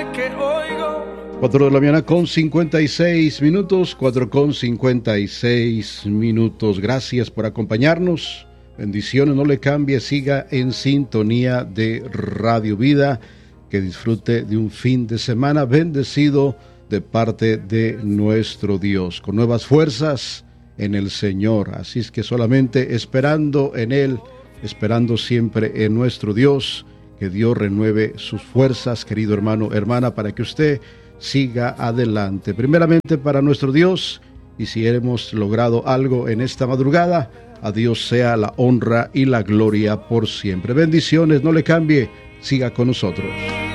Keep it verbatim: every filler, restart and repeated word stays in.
que oigo. cuatro de la mañana con cincuenta y seis minutos, cuatro con cincuenta y seis minutos. Gracias por acompañarnos. Bendiciones, no le cambie, siga en sintonía de Radio Vida. Que disfrute de un fin de semana bendecido de parte de nuestro Dios, con nuevas fuerzas en el Señor. Así es que solamente esperando en Él, esperando siempre en nuestro Dios, que Dios renueve sus fuerzas, querido hermano, hermana, para que usted siga adelante. Primeramente para nuestro Dios, y si hemos logrado algo en esta madrugada, a Dios sea la honra y la gloria por siempre. Bendiciones, no le cambie, siga con nosotros.